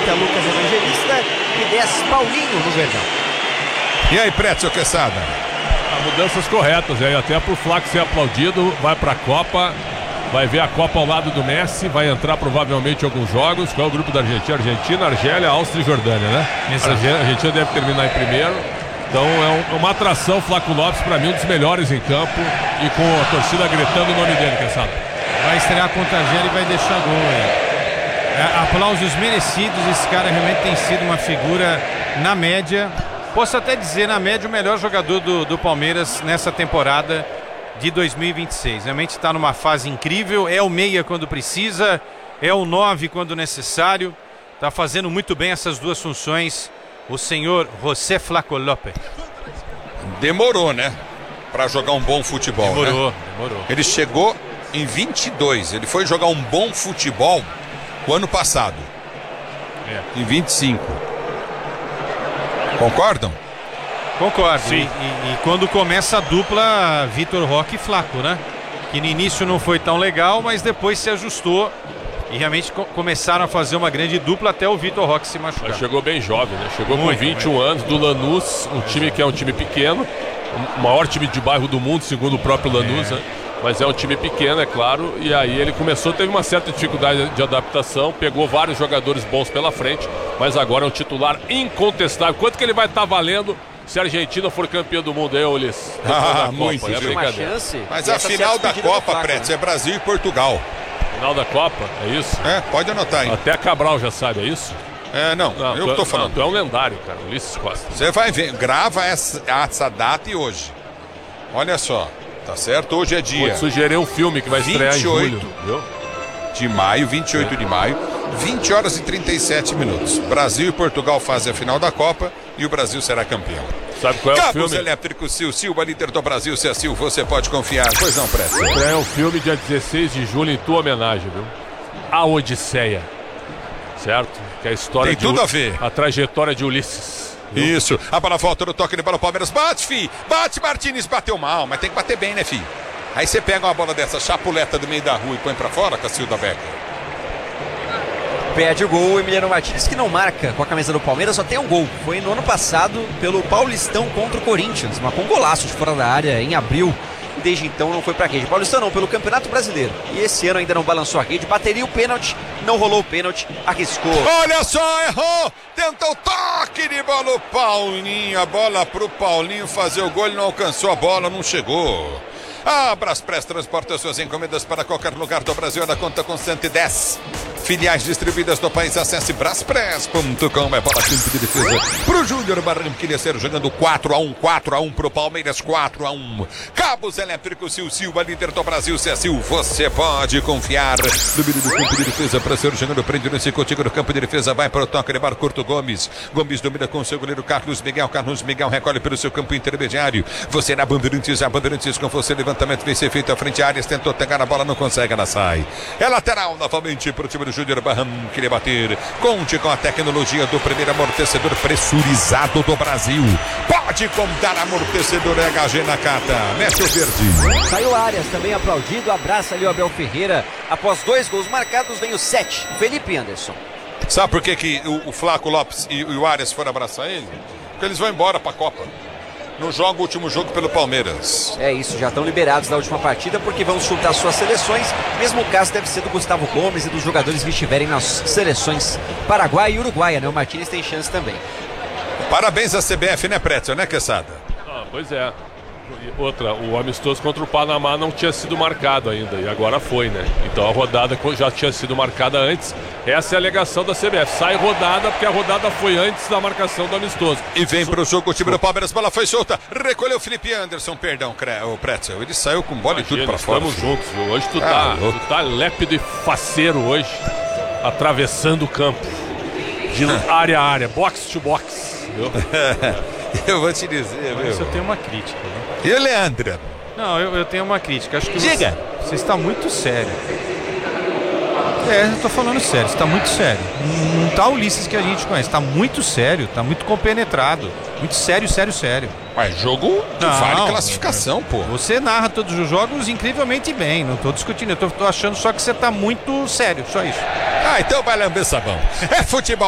30, Lucas Evangelista e 10, Paulinho no Verdão. E aí, Pretzel Quesada? Mudanças corretas, aí até pro Flaco ser aplaudido, vai pra Copa, vai ver a Copa ao lado do Messi, vai entrar provavelmente em alguns jogos. Qual é o grupo da Argentina? Argentina, Argélia, Áustria e Jordânia, né? Exato. A Argentina deve terminar em primeiro. Então é uma atração, Flaco Lopes, para mim um dos melhores em campo e com a torcida gritando o nome dele, quem sabe? Vai estrear contra a Argélia e vai deixar gol aí. Aplausos merecidos, esse cara realmente tem sido uma figura na média, posso até dizer na média o melhor jogador do Palmeiras nessa temporada de 2026. Realmente está numa fase incrível, é o meia quando precisa, é o 9 quando necessário, está fazendo muito bem essas duas funções. O senhor José Flaco Lopes. Demorou, né? Pra jogar um bom futebol, Demorou. Ele chegou em 22. Ele foi jogar um bom futebol o ano passado. Em 25. Concordam? Concordo. Sim. E quando começa a dupla Vitor Roque e Flaco, né? Que no início não foi tão legal, mas depois se ajustou. E realmente começaram a fazer uma grande dupla até o Vitor Roque se machucar. Mas chegou bem jovem, né? Chegou Muito, com 21 anos do Lanús, um time que é um time pequeno, o maior time de bairro do mundo, segundo o próprio Lanús, né? Mas é um time pequeno, é claro, e aí ele começou, teve uma certa dificuldade de adaptação, pegou vários jogadores bons pela frente, mas agora é um titular incontestável. Quanto que ele vai estar valendo se a Argentina for campeã do mundo, hein, Ulisses? Muito, é viu? Uma brincadeira. chance. Mas e a essa final certa da despedida do Copa, Flaco, Pretzel, é Brasil e Portugal. Final da Copa, é isso? Pode anotar aí. Até a Cabral já sabe, é isso? Não, eu tô falando. Tu é um lendário, cara, Ulisses Costa. Você vai ver, grava essa data e hoje. Olha só, tá certo? Hoje é dia Vou te sugerir um filme que vai estrear em 28. julho, viu? de maio, 28 de maio, 20 horas e 37 minutos. Brasil e Portugal fazem a final da Copa e o Brasil será campeão. Sabe qual é o Cabos filme? elétricos Silva, líder do Brasil, se é Sil, você pode confiar. Pois não, Presta. É um filme dia 16 de julho em tua homenagem, viu? A Odisseia, certo? Que é a história Tem tudo a ver. A trajetória de Ulisses. Viu? Isso, a bola volta no toque de bola, Palmeiras bate, fi, bate, Martínez bateu mal, mas tem que bater bem, né, fi? Aí você pega uma bola dessa chapuleta do meio da rua e põe pra fora, Cacilda Becker. Perde o gol, o Emiliano Martínez, que não marca com a camisa do Palmeiras, só tem um gol. Foi no ano passado pelo Paulistão contra o Corinthians, marcou um golaço de fora da área em abril. E desde então não foi pra rede. Paulistão não, pelo Campeonato Brasileiro. E esse ano ainda não balançou a rede, bateria o pênalti, não rolou o pênalti, arriscou. Olha só, errou, tentou toque de bola, o Paulinho, a bola pro Paulinho fazer o gol, ele não alcançou a bola, não chegou. A Braspress transporta suas encomendas para qualquer lugar do Brasil na conta com 110 filiais distribuídas do país. Acesse braspress.com. É bola campo de defesa pro Júnior Barranquilla ser jogando 4-1 pro Palmeiras, 4-1. Cabos elétricos Silva, líder do Brasil, Cecil, você pode confiar. Domínio do campo de defesa para ser jogando, prende nesse contigo no campo de defesa, vai para o toque de bar curto, Gomes domina com seu goleiro Carlos Miguel recolhe pelo seu campo intermediário. Você na Bandeirantes, a Bandeirantes com você, levantamento vem ser feito à frente, Arias tentou pegar a bola, não consegue, ela sai. É lateral novamente para o time do Júnior Barranquilla bater. Conte com a tecnologia do primeiro amortecedor pressurizado do Brasil. Pode contar amortecedor HG Nakata. Mete o verde. Saiu Arias também aplaudido, abraça ali o Abel Ferreira. Após 2 gols marcados, vem o 7, Felipe Anderson. Sabe por que o Flaco Lopes e o Arias foram abraçar ele? Porque eles vão embora para a Copa. Não joga o último jogo pelo Palmeiras. É isso, já estão liberados da última partida porque vão chutar suas seleções. Mesmo caso deve ser do Gustavo Gomes e dos jogadores que estiverem nas seleções Paraguai e Uruguaia, né? O Martínez tem chance também. Parabéns à CBF, né, Pretzel, né, Quesada? Pois é. E outra, o amistoso contra o Panamá não tinha sido marcado ainda, e agora foi, né? Então a rodada já tinha sido marcada antes. Essa é a alegação da CBF. Sai rodada porque a rodada foi antes da marcação do amistoso. E vem pro jogo o time do Palmeiras, bola foi solta, recolheu o Felipe Anderson, perdão, o Pretzel. Ele saiu com bola e tudo pra fora. Estamos juntos, viu? Hoje tu tá lépido e faceiro hoje, atravessando o campo. De área a área, box to box, viu? Eu vou te dizer, Mas viu? eu tenho uma crítica, né? E o Leandro? Não, eu tenho uma crítica. Acho que Diga! Você está muito sério. Eu tô falando sério, você tá muito sério. Não tá o Ulisses que a gente conhece, tá muito sério, tá muito compenetrado. Muito sério. Mas jogo que Não, vale classificação, pô. Você narra todos os jogos incrivelmente bem, não tô discutindo, eu tô achando só que você tá muito sério, só isso. Então vai lamber sabão. É futebol.